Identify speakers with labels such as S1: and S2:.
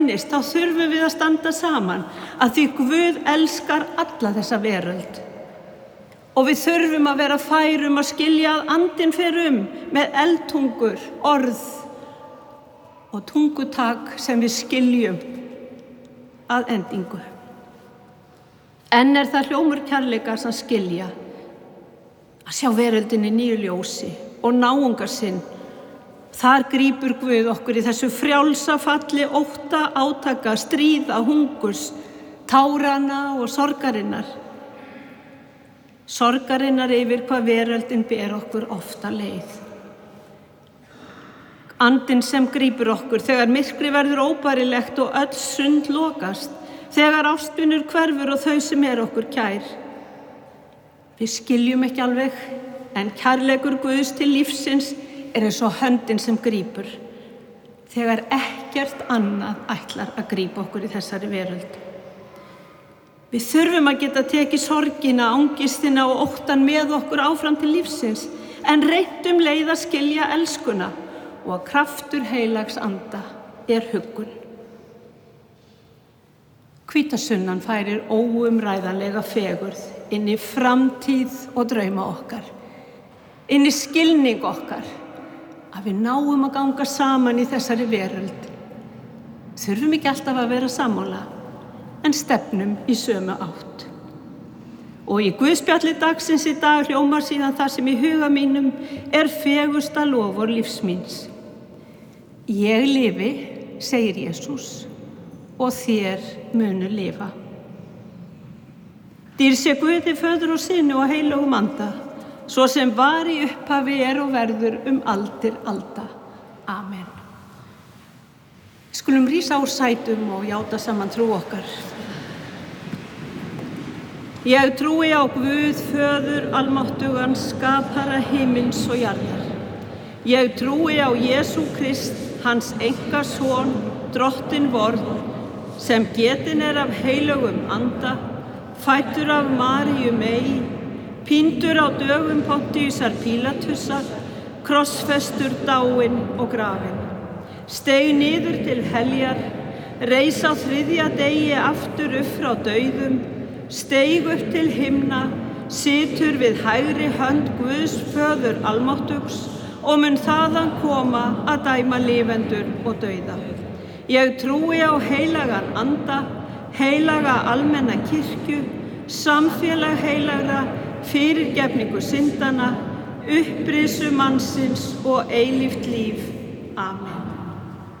S1: Þá þurfum við að standa saman að því Guð elskar alla þessa veröld. Og við þurfum að vera færum að skilja að andinn fer með eldtungur, orð og tungutak sem við skiljum að endingu. En það hljómur kærleikans að skilja, að sjá veröldinni nýju ljósi og náungar sinn. Þar grípur Guð okkur í þessu frjálsa falli ótta, átaka, stríða, hungurs, tárana og sorgarinnar. Sorgarinnar yfir hvað veröldin ber okkur ofta leið. Andinn sem grípur okkur þegar myrkri verður óbærilegt og öll sund lokast, þegar ástvinur hverfur og þau sem okkur kær. Við skiljum ekki alveg, en kærleikur Guðs til lífsins eins og höndin sem grípur, þegar ekkert annað ætlar að grípa okkur í þessari veröld. Við þurfum að geta tekið sorgina, angistina og óttan með okkur áfram til lífsins, en reynt leið að skilja elskuna og að kraftur heilags anda huggun. Hvítasunnan færir óumræðanlega fegurð inn í framtíð og drauma okkar, inn í skilning okkar, að við náum að ganga saman í þessari veröld. Þurfum ekki alltaf að vera sammála, en stefnum í sömu átt. Og í Guðspjalli dagsins í dag hljómar síðan það sem í huga mínum fegursta lofur lífs míns. Ég lifi, segir Jesús, og þér munu lifa. Dýr sé Guði Föður og Syni og heilögum anda, svo sem var í upphafi og verður aldir alda. Amen. Skulum rísa úr sætum og játa saman trú okkar. Ég trúi á Guð, Föður almáttugan, skapara himins og jarðar. Ég trúi á Jesú Krist, hans einkason, drottinn vorn, sem getinn af heilögum anda, fæddur af Maríu mey, píndur á dögum Pontíusar Pílatusar, krossfestur, dáinn og grafinn. Steig niður til heljar, reis á þriðja degi aftur upp frá dauðum, steig upp til himna, situr við hægri hönd Guðs Föður almáttugs og mun þaðan koma að dæma lifendur og dauða. Ég trúi á heilagan anda, heilaga almenna kirkju, samfélag heilagra, fyrirgefningu syndana, upprisu mannsins og eilíft líf. Amen.